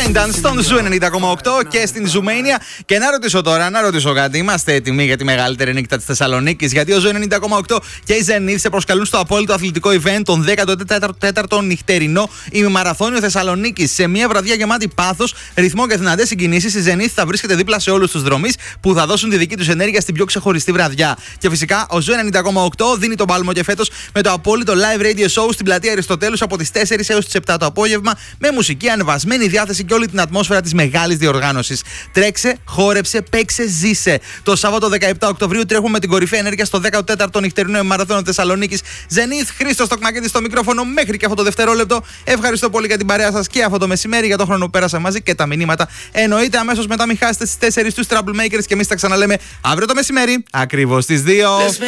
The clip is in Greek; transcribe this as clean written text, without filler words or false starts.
Dance στον Ζου 90,8 και στην Ζουμania. Και να ρωτήσω κάτι. Είμαστε έτοιμοι για τη μεγαλύτερη νύχτα της Θεσσαλονίκης? Γιατί ο Ζου 90,8 και η Zenith σε προσκαλούν στο απόλυτο αθλητικό event, τον 14ο νυχτερινό ημιμαραθώνιο Θεσσαλονίκης. Σε μια βραδιά γεμάτη πάθος, ρυθμό και δυνατές συγκινήσεις, η Zenith θα βρίσκεται δίπλα σε όλους τους δρομείς που θα δώσουν τη δική τους ενέργεια στην πιο ξεχωριστή βραδιά. Και φυσικά ο Ζου 90,8 δίνει τον πάλμο και φέτος με το απόλυτο live radio show στην πλατεία Αριστοτέλους από τις 4 έως τις 7 το απόγευμα, με μουσική, ανεβασμένη διάθεση και όλη την ατμόσφαιρα της μεγάλης διοργάνωσης. Τρέξε, χόρεψε, παίξε, ζήσε. Το Σάββατο 17 Οκτωβρίου τρέχουμε με την κορυφαία ενέργεια στο 14ο νυχτερινό μαραθώνιο Θεσσαλονίκης. Zenith, Χρήστος Τοκμακίδης στο μικρόφωνο μέχρι και αυτό το δευτερόλεπτο. Ευχαριστώ πολύ για την παρέα σας και αυτό το μεσημέρι, για τον χρόνο που πέρασα μαζί και τα μηνύματα. Εννοείται αμέσως μετά μην χάσετε στις 4 τους Troublemakers και εμείς τα ξαναλέμε αύριο το μεσημέρι, ακριβώς στις 2.